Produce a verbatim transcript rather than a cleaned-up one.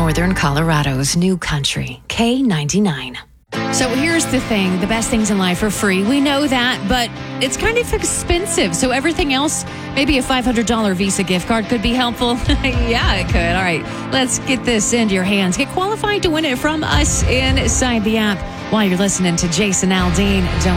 Northern Colorado's new country, K ninety-nine. So here's the thing. The best things in life are free. We know that, but it's kind of expensive. So everything else, maybe a five hundred dollars Visa gift card could be helpful. Yeah, it could. All right, let's get this into your hands. Get qualified to win it from us inside the app while you're listening to Jason Aldean. Don't